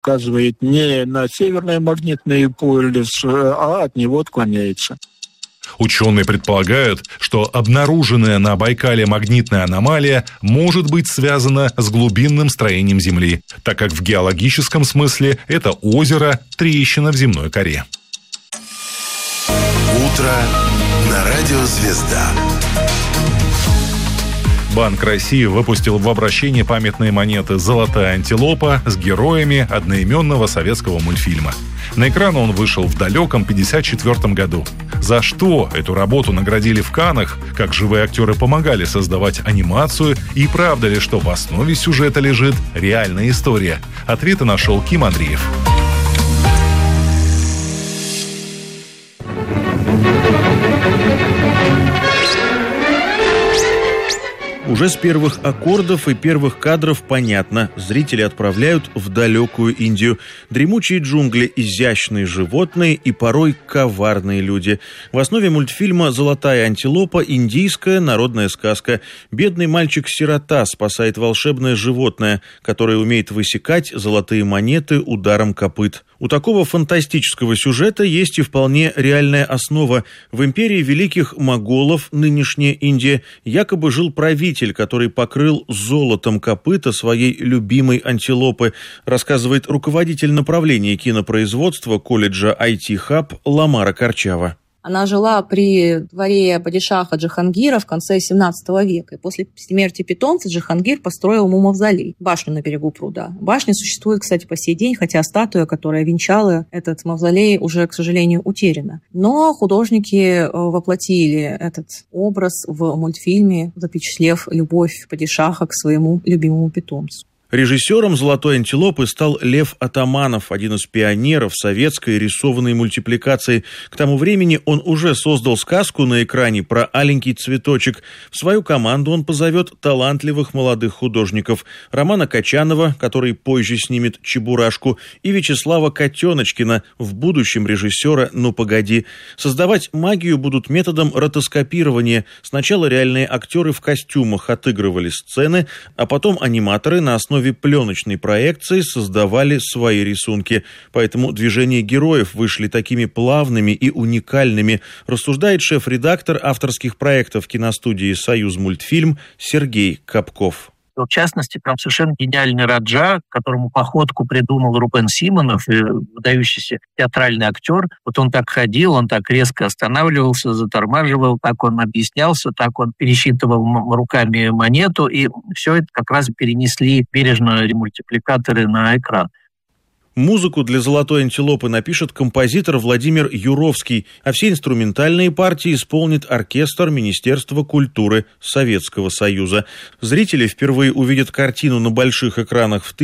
указывает не на северный магнитный полюс, а от него отклоняется. Ученые предполагают, что обнаруженная на Байкале магнитная аномалия может быть связана с глубинным строением Земли, так как в геологическом смысле это озеро – трещина в земной коре. Утро на радио «Звезда». Банк России выпустил в обращение памятные монеты «Золотая антилопа» с героями одноименного советского мультфильма. На экран он вышел в далеком 1954 году. За что эту работу наградили в Каннах, как живые актеры помогали создавать анимацию, и правда ли, что в основе сюжета лежит реальная история? Ответы нашел Ким Андреев. Уже с первых аккордов и первых кадров понятно, зрители отправляют в далекую Индию. Дремучие джунгли, изящные животные и порой коварные люди. В основе мультфильма «Золотая антилопа» индийская народная сказка. Бедный мальчик-сирота спасает волшебное животное, которое умеет высекать золотые монеты ударом копыт. У такого фантастического сюжета есть и вполне реальная основа. В империи великих моголов, нынешняя Индия, якобы жил правитель, который покрыл золотом копыта своей любимой антилопы, рассказывает руководитель направления кинопроизводства колледжа IT-Hub Ламара Карчава. Она жила при дворе падишаха Джахангира в конце 17 века. И после смерти питомца Джахангир построил ему мавзолей, башню на берегу пруда. Башня существует, кстати, по сей день, хотя статуя, которая венчала этот мавзолей, уже, к сожалению, утеряна. Но художники воплотили этот образ в мультфильме, запечатлев любовь падишаха к своему любимому питомцу. Режиссером «Золотой антилопы» стал Лев Атаманов, один из пионеров советской рисованной мультипликации. К тому времени он уже создал сказку на экране про аленький цветочек. В свою команду он позовет талантливых молодых художников: Романа Качанова, который позже снимет «Чебурашку», и Вячеслава Котеночкина, в будущем режиссера «Ну погоди». Создавать магию будут методом ротоскопирования. Сначала реальные актеры в костюмах отыгрывали сцены, а потом аниматоры на основе пленочной проекции создавали свои рисунки. Поэтому движения героев вышли такими плавными и уникальными, рассуждает шеф-редактор авторских проектов киностудии «Союзмультфильм» Сергей Капков. В частности, там совершенно гениальный Раджа, которому походку придумал Рубен Симонов, выдающийся театральный актер. Вот он так ходил, он так резко останавливался, затормаживал, так он объяснялся, так он пересчитывал руками монету, и все это как раз перенесли бережно мультипликаторы на экран. Музыку для «Золотой антилопы» напишет композитор Владимир Юровский, а все инструментальные партии исполнит оркестр Министерства культуры Советского Союза. Зрители впервые увидят картину на больших экранах в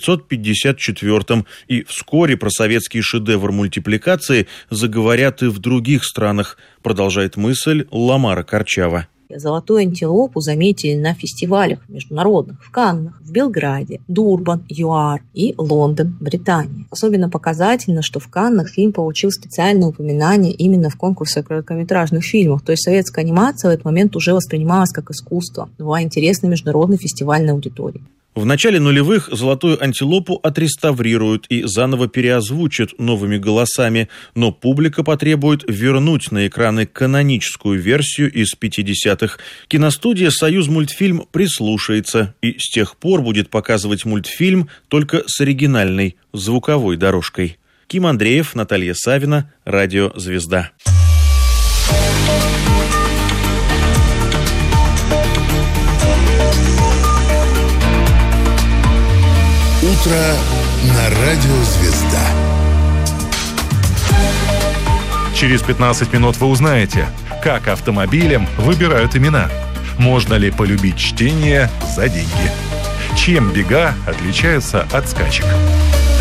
1954-м, и вскоре про советский шедевр мультипликации заговорят и в других странах, продолжает мысль Ламара Карчава. «Золотую антилопу» заметили на фестивалях международных в Каннах, в Белграде, Дурбан, ЮАР и Лондон, Британия. Особенно показательно, что в Каннах фильм получил специальное упоминание именно в конкурсе короткометражных фильмов. То есть советская анимация в этот момент уже воспринималась как искусство, была интересна международной фестивальной аудитории. В начале нулевых «Золотую антилопу» отреставрируют и заново переозвучат новыми голосами, но публика потребует вернуть на экраны каноническую версию из 50-х. Киностудия «Союзмультфильм» прислушается и с тех пор будет показывать мультфильм только с оригинальной звуковой дорожкой. Ким Андреев, Наталья Савина, Радио «Звезда». Утро на радио «Звезда». Через 15 минут вы узнаете, как автомобилям выбирают имена. Можно ли полюбить чтение за деньги? Чем бега отличаются от скачек?